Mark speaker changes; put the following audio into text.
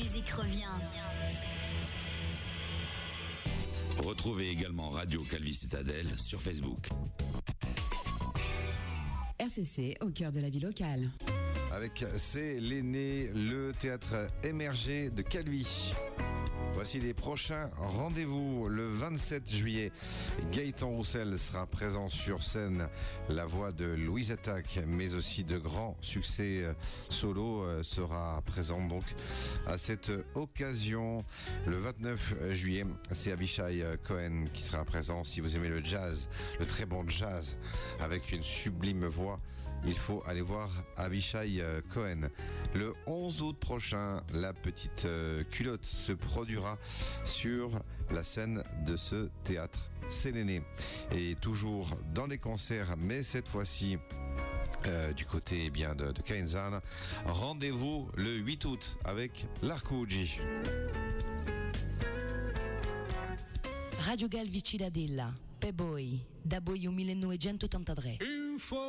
Speaker 1: musique revient.
Speaker 2: Retrouvez également Radio Calvi Citadelle sur Facebook.
Speaker 3: RCC au cœur de la vie locale.
Speaker 4: Avec C'est l'aîné, le théâtre émergé de Calvi. Voici les prochains rendez-vous. Le 27 juillet, Gaëtan Roussel sera présent sur scène. La voix de Louise Attaque, mais aussi de grands succès solo, sera présent donc à cette occasion. Le 29 juillet, c'est Avishai Cohen qui sera présent. Si vous aimez le jazz, le très bon jazz, avec une sublime voix, il faut aller voir Avishai Cohen. Le 11 août prochain, la petite culotte se produira sur la scène de ce théâtre. C'est l'aîné. Et toujours dans les concerts, mais cette fois-ci du côté bien de Caenzano. Rendez-vous le 8 août avec l'Arcugi.
Speaker 5: Radio Calvi Citadella, Peboy, da Boio 1983.